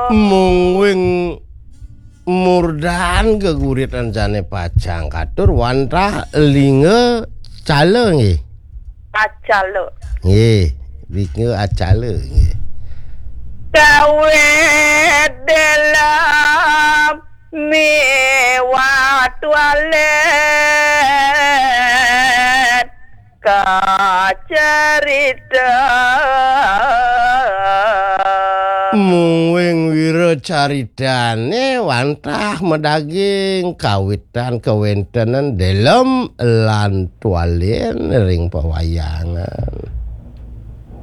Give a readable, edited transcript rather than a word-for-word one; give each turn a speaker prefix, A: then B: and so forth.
A: Mungwing murdan geguritan jane pajang katur wantah linge cale nggih.
B: Acale.
A: Nggih, linge acale nggih.
B: Gawe dalam mewah toilet kacerita
A: Mungwing wira caridane wantah medaging kawitan kewentenen delem lan tualen ring pewayangan.